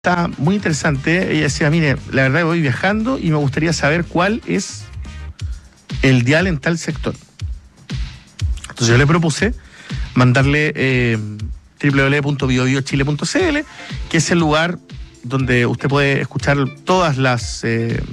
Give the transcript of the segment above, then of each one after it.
Está muy interesante. Ella decía, mire, la verdad que voy viajando y me gustaría saber cuál es el dial en tal sector. Entonces yo le propuse mandarle www.biobiochile.cl, que es el lugar donde usted puede escuchar todas las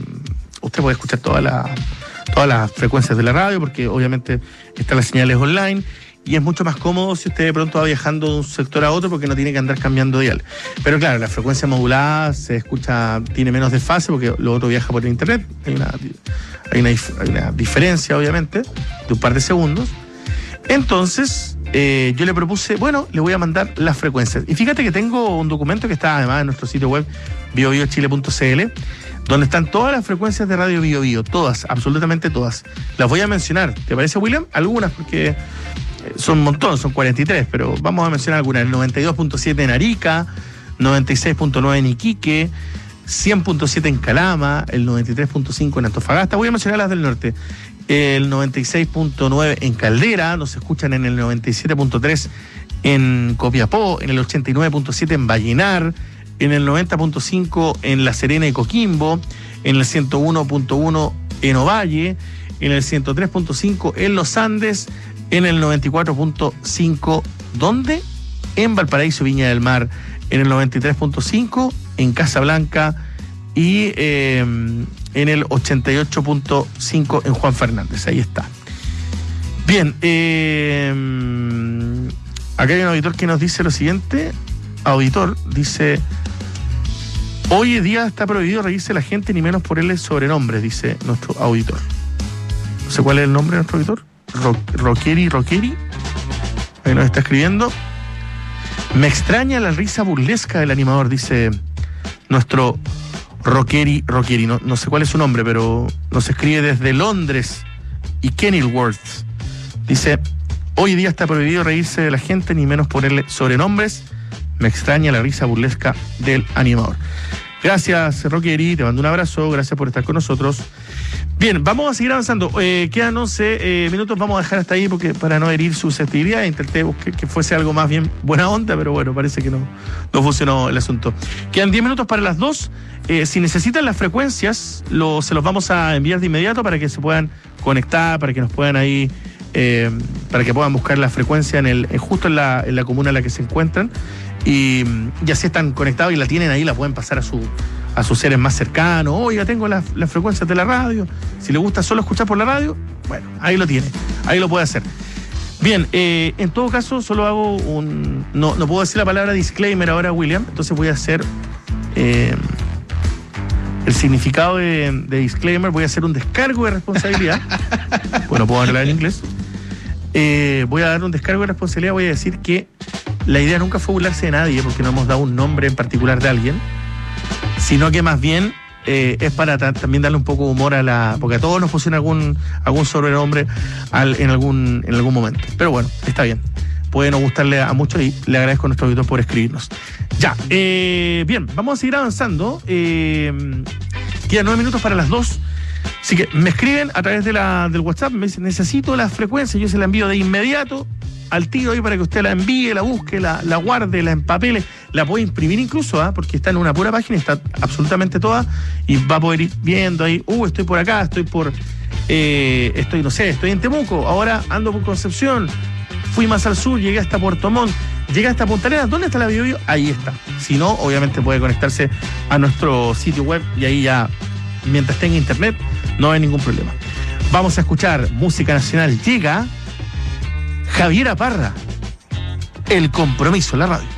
frecuencias de la radio, porque obviamente están las señales online. Y es mucho más cómodo si usted de pronto va viajando de un sector a otro porque no tiene que andar cambiando dial. Pero claro, la frecuencia modulada se escucha, tiene menos desfase porque lo otro viaja por internet. Hay una diferencia, obviamente, de un par de segundos. Entonces, yo le propuse, bueno, le voy a mandar las frecuencias. Y fíjate que tengo un documento que está además en nuestro sitio web, biobiochile.cl, donde están todas las frecuencias de Radio Bio Bio, todas, absolutamente todas. Las voy a mencionar, ¿te parece, William? Algunas, porque son un montón, son 43, pero vamos a mencionar algunas. El 92.7 en Arica, 96.9 en Iquique, 100.7 en Calama, el 93.5 en Antofagasta. Voy a mencionar las del norte. El 96.9 en Caldera, nos escuchan en el 97.3 en Copiapó, en el 89.7 en Vallenar, en el 90.5 en La Serena y Coquimbo, en el 101.1 en Ovalle, en el 103.5 en Los Andes, en el 94.5, ¿dónde? En Valparaíso, Viña del Mar, en el 93.5 en Casablanca y en el 88.5 en Juan Fernández. Ahí está. Bien, acá hay un auditor que nos dice lo siguiente. Auditor dice: hoy día está prohibido reírse la gente, ni menos ponerle sobrenombres, dice nuestro auditor. No sé cuál es el nombre de nuestro auditor. Roqueri, ahí nos está escribiendo. Me extraña la risa burlesca del animador, dice nuestro Roqueri. No sé cuál es su nombre, pero nos escribe desde Londres y Kenilworth. Dice: hoy día está prohibido reírse de la gente, ni menos ponerle sobrenombres. Me extraña la risa burlesca del animador. Gracias, Roqueri, te mando un abrazo, gracias por estar con nosotros. Bien, vamos a seguir avanzando. Quedan 11 minutos, vamos a dejar hasta ahí porque para no herir susceptibilidad, intenté que fuese algo más bien buena onda, pero bueno, parece que no funcionó el asunto. Quedan 10 minutos para las 2. Si necesitan las frecuencias, se los vamos a enviar de inmediato para que se puedan conectar, para que nos puedan ahí, para que puedan buscar la frecuencia justo en la comuna en la que se encuentran. Y así están conectados y la tienen ahí, la pueden pasar a sus seres más cercanos. Oiga, tengo las frecuencias de la radio. Si le gusta solo escuchar por la radio, bueno, ahí lo tiene, ahí lo puede hacer. Bien, en todo caso, solo hago no puedo decir la palabra disclaimer ahora, William, entonces voy a hacer el significado de disclaimer. Voy a hacer un descargo de responsabilidad. Bueno, puedo hablar en inglés. Voy a dar un descargo de responsabilidad. Voy a decir que la idea nunca fue burlarse de nadie, porque no hemos dado un nombre en particular de alguien, sino que más bien es para también darle un poco de humor porque a todos nos pusieron algún sobrenombre en algún momento. Pero bueno, está bien. Puede no gustarle a muchos y le agradezco a nuestro auditor por escribirnos. Ya, bien, vamos a seguir avanzando. Quedan 9 minutos para las 2. Así que me escriben a través del WhatsApp, me dicen: necesito la frecuencia, yo se la envío de inmediato al tiro ahí para que usted la envíe, la busque, la guarde, la empapele, la puede imprimir incluso, porque está en una pura página, está absolutamente toda, y va a poder ir viendo ahí, estoy por acá, estoy en Temuco, ahora ando por Concepción, fui más al sur, llegué hasta Puerto Montt, llegué hasta Punta Arenas. ¿Dónde está la Bio Bio? Ahí está. Si no, obviamente puede conectarse a nuestro sitio web y ahí ya, mientras tenga internet, no hay ningún problema. Vamos a escuchar música nacional. Llega Javiera Parra, El Compromiso en la radio.